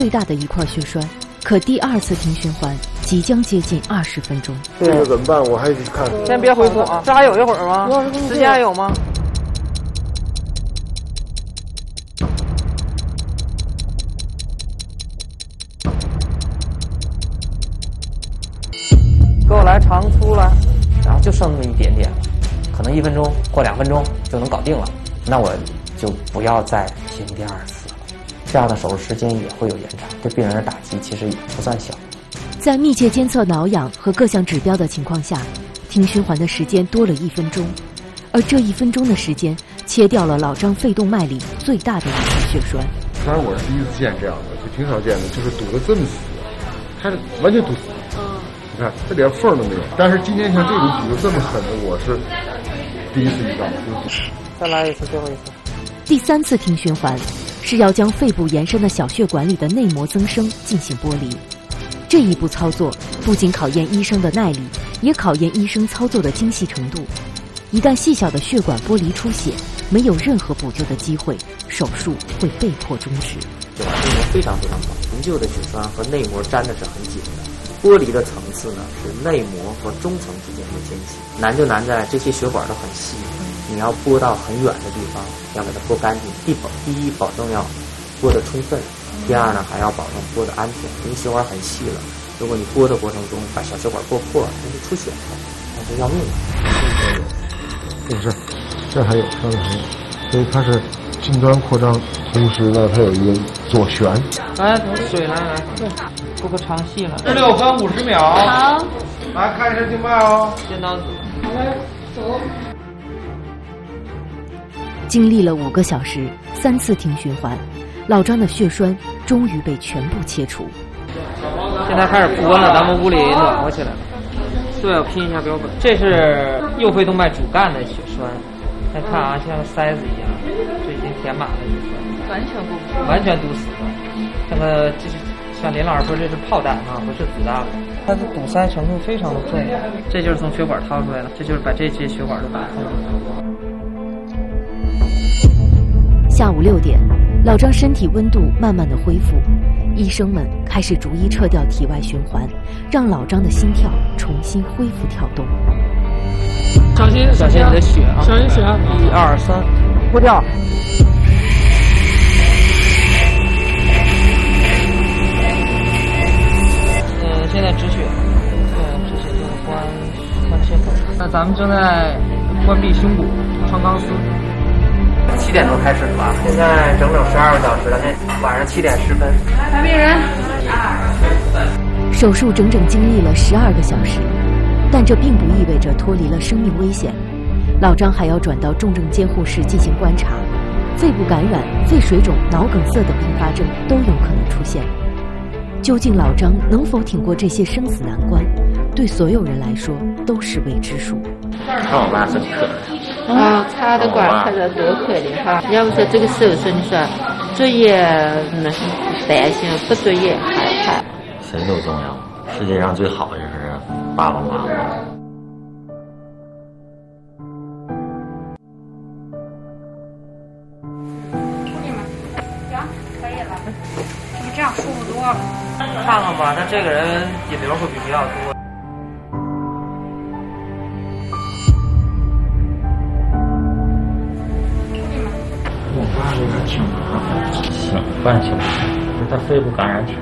最大的一块血栓，可第二次停循环即将接近20分钟。 这个怎么办？我还得看。 先别回锁啊，这还有一会儿吗？时间还有吗？给我来长粗来， 然后就剩那么一点点了，可能1分钟或2分钟就能搞定了，那我就不要再停第二次了。这样的手术时间也会有延长，对病人的打击其实也不算小。 在密切监测挠痒和各项指标的情况下，停循环的时间多了1分钟，而这1分钟的时间切掉了老张肺动脉里最大的一条血栓。 当然我是第一次见这样的，就挺少见的，就是堵得这么死，它是完全堵死。你看这连缝都没有。但是今天像这种堵得这么狠的，我是第一次遇到。 再来一次，最后一次。 第3次停循环是要将肺部延伸的小血管里的内膜增生进行剥离。这一步操作不仅考验医生的耐力，也考验医生操作的精细程度。一旦细小的血管剥离出血，没有任何补救的机会，手术会被迫终止。 血管内膜非常非常薄，陈旧的血栓和内膜粘的是很紧的。剥离的层次呢是内膜和中层之间的间隙，难就难在这些血管都很细，你要拨到很远的地方，要给它拨干净。第一保证要拨得充分，第二呢还要保证拨得安全，因为血管很细了，如果你拨的过程中把小血管拨破，那就出血了，那就要命了。 不是，这还有，上面还有，所以它是近端扩张，同时呢它有一个左旋。 来，水来，对，拨个长细了。 16分50秒。 好， 来开始静脉哦。 先当组。 好嘞，走。 经历了5个小时，3次停循环，老张的血栓终于被全部切除。 现在开始复温了，咱们屋里暖和起来了。对，我拼一下标本。这是右肺动脉主干的血栓，再看啊，像个塞子一样，这已经填满了血栓， 完全不补， 完全堵死了。这个就是像林老师说，这是炮弹啊，不是子弹。它的堵塞程度非常的重，这就是从血管掏出来了，这就是把这些血管都打通了。 下午6点，老张身体温度慢慢的恢复，医生们开始逐一撤掉体外循环，让老张的心跳重新恢复跳动。 小心你的血啊！小心血啊！1、2、3，呼掉。现在止血，止血就是关切口。那咱们正在关闭胸骨穿钢丝。7点钟开始的吧？现在整整12个小时了，晚上7点10分。 来病人。 手术整整经历了12个小时，但这并不意味着脱离了生命危险。老张还要转到重症监护室进行观察，肺部感染、肺水肿、脑梗塞等并发症都有可能出现。究竟老张能否挺过这些生死难关，对所有人来说都是未知数。 看我妈身体可怜啊，他的瓜看着多可怜哈！要不说这个手术，你说作业那是担心，不作业害怕。 谁都重要，世界上最好的就是爸爸妈妈。 行，可以了，是不是这样舒服多了？ 看看吧，他这个人引流会比较多。 我爸这个挺麻烦，醒半小时，他肺部感染挺